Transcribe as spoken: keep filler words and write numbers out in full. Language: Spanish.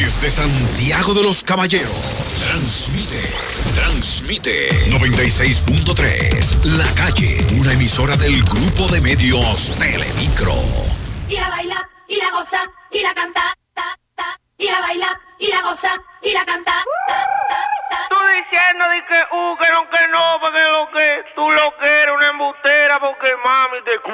Desde Santiago de los Caballeros, transmite, transmite noventa y seis punto tres, La Calle, una emisora del grupo de medios Telemicro. Y la baila, y la goza, y la canta, ta, ta, y la baila, y la goza, y la canta, ta, ta, ta. Tú diciendo de que, uh, que no, que no, porque lo que, tú lo que eres una embustera, porque mami te